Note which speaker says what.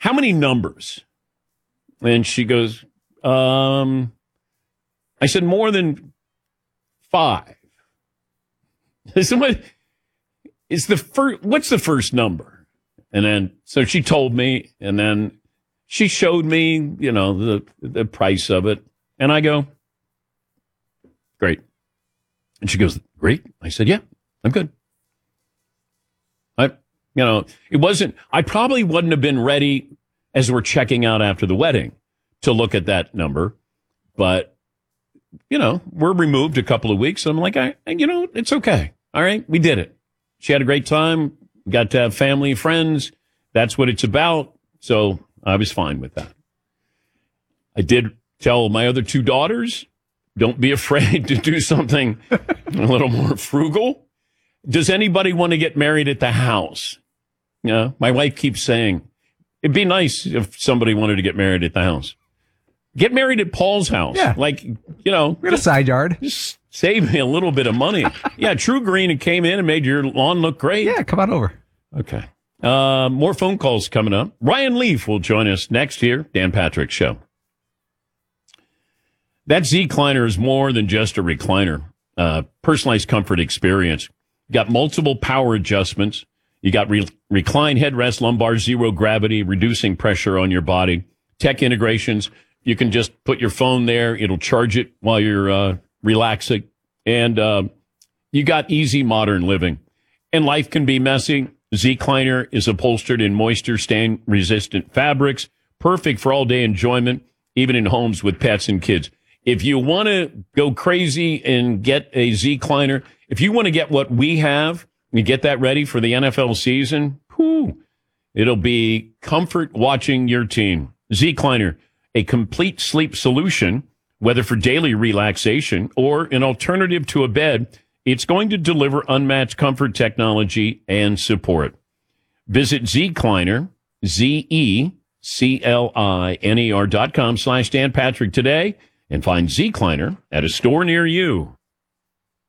Speaker 1: how many numbers? And she goes, I said, more than 5. I said, what's the first number? And then, so she told me, and then she showed me, the price of it. And I go, great. And she goes, great. I said, yeah, I'm good. I probably wouldn't have been ready as we're checking out after the wedding to look at that number. But, we're removed a couple of weeks. And I'm like, it's okay. All right. We did it. She had a great time. Got to have family, friends. That's what it's about. So I was fine with that. I did tell my other 2 daughters, don't be afraid to do something a little more frugal. Does anybody want to get married at the house? My wife keeps saying, it'd be nice if somebody wanted to get married at the house. Get married at Paul's house.
Speaker 2: Yeah.
Speaker 1: We
Speaker 2: got a side yard.
Speaker 1: Just save me a little bit of money. Yeah, True Green came in and made your lawn look great.
Speaker 2: Yeah, come on over.
Speaker 1: Okay. More phone calls coming up. Ryan Leaf will join us next here. Dan Patrick Show. That Z-Cliner is more than just a recliner. Personalized comfort experience. You got multiple power adjustments. You got recline headrest, lumbar, zero gravity, reducing pressure on your body. Tech integrations. You can just put your phone there. It'll charge it while you're relaxing. And you got easy modern living. And life can be messy. Z-Cliner is upholstered in moisture stain resistant fabrics. Perfect for all day enjoyment, even in homes with pets and kids. If you want to go crazy and get a Z-Cliner, if you want to get what we have and get that ready for the NFL season, it'll be comfort watching your team. Z-Cliner, a complete sleep solution, whether for daily relaxation or an alternative to a bed. It's going to deliver unmatched comfort, technology, and support. Visit ZCliner, ZECLINER.com/Dan Patrick today and find Z-Cliner at a store near you.